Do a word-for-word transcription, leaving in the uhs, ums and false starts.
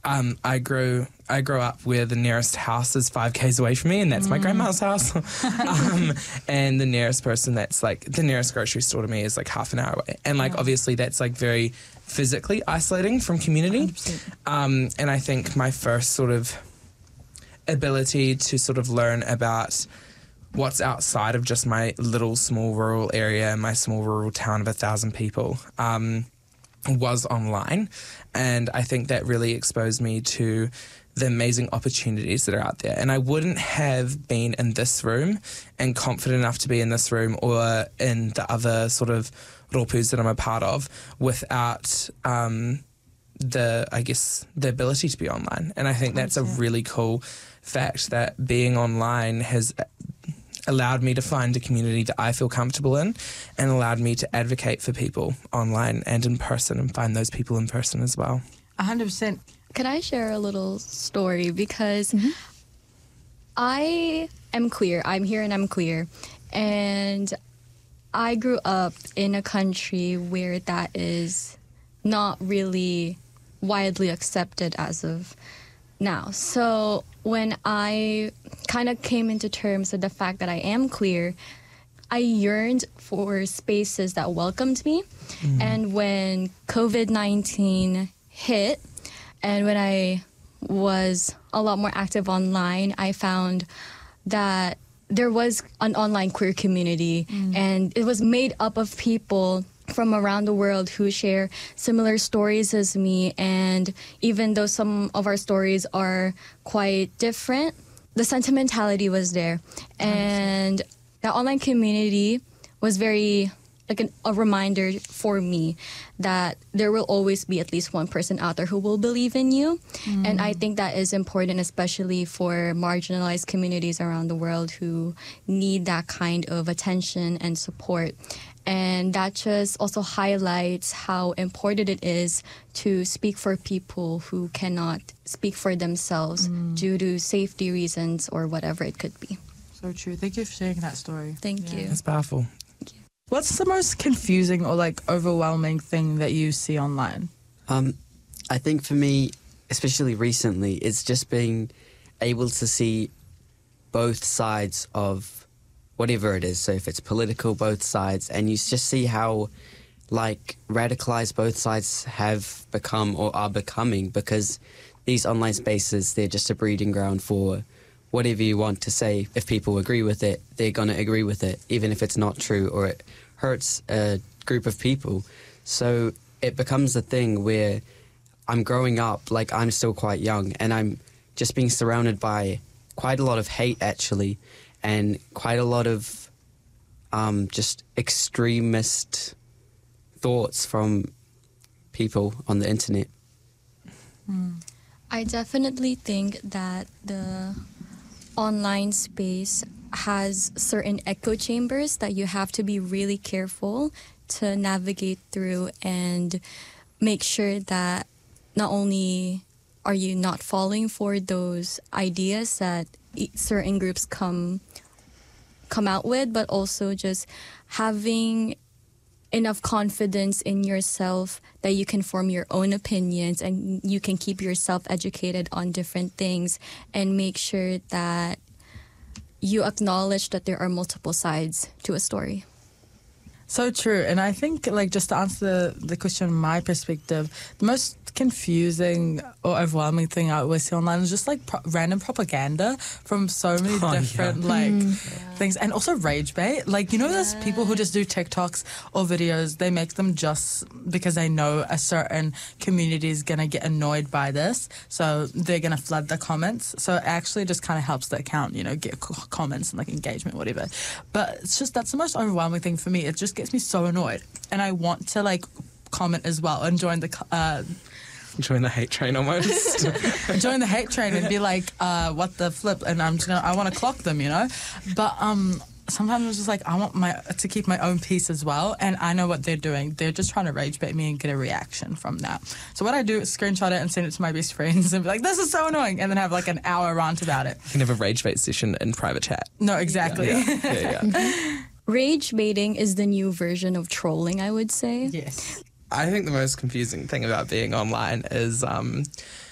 Um, I grew I grew up where the nearest house is five k's away from me, and that's mm. my grandma's house. um, and the nearest person that's like the nearest grocery store to me is like half an hour away. And like yeah. obviously that's like very physically isolating from community. Um, and I think my first sort of ability to sort of learn about what's outside of just my little small rural area, my small rural town of a thousand people, um, was online. And I think that really exposed me to the amazing opportunities that are out there. And I wouldn't have been in this room and confident enough to be in this room or in the other sort of ropus that I'm a part of without um, the, I guess, the ability to be online. And I think that's a really cool fact, that being online has allowed me to find a community that I feel comfortable in and allowed me to advocate for people online and in person and find those people in person as well. one hundred percent. Could I share a little story? Because mm-hmm. I am queer. I'm here and I'm queer. And I grew up in a country where that is not really widely accepted as of now. So when I kind of came into terms with the fact that I am queer, I yearned for spaces that welcomed me. Mm. And when covid nineteen hit, and when I was a lot more active online, I found that there was an online queer community, mm. and it was made up of people from around the world who share similar stories as me. And even though some of our stories are quite different, the sentimentality was there. And the online community was very like an, a reminder for me that there will always be at least one person out there who will believe in you. Mm. And I think that is important, especially for marginalized communities around the world who need that kind of attention and support. And that just also highlights how important it is to speak for people who cannot speak for themselves mm. due to safety reasons or whatever it could be. So true. Thank you for sharing that story. Thank yeah. you. That's powerful. What's the most confusing or like overwhelming thing that you see online? Um, I think for me, especially recently, it's just being able to see both sides of whatever it is. So if it's political, both sides, and you just see how like radicalized both sides have become or are becoming, because these online spaces, they're just a breeding ground for whatever you want to say. If people agree with it, they're going to agree with it, even if it's not true or it hurts a group of people. So it becomes a thing where I'm growing up, like I'm still quite young, and I'm just being surrounded by quite a lot of hate, actually, and quite a lot of um, just extremist thoughts from people on the internet. Mm. I definitely think that the online space has certain echo chambers that you have to be really careful to navigate through and make sure that not only are you not falling for those ideas that certain groups come come out with, but also just having enough confidence in yourself that you can form your own opinions and you can keep yourself educated on different things and make sure that you acknowledge that there are multiple sides to a story. So true. And I think, like, just to answer the, the question from my perspective, the most confusing or overwhelming thing I always see online is just, like, pro- random propaganda from so many oh, different, yeah. like, mm. yeah. things. And also rage bait. Like, you know, yeah. there's people who just do TikToks or videos. They make them just because they know a certain community is going to get annoyed by this. So they're going to flood the comments. So it actually just kind of helps the account, you know, get comments and, like, engagement, whatever. But it's just, that's the most overwhelming thing for me. It just gets me so annoyed, and I want to like comment as well and join the uh join the hate train almost join the hate train and be like uh what the flip, and I'm just gonna I want to clock them, you know. But um sometimes it's just like I want my to keep my own peace as well, and I know what they're doing. They're just trying to rage bait me and get a reaction from that. So what I do is screenshot it and send it to my best friends and be like, this is so annoying, and then have like an hour rant about it. You can have a rage bait session in private chat. No, exactly. Yeah, yeah, yeah, yeah. Rage baiting is the new version of trolling, I would say. Yes. I think the most confusing thing about being online is um,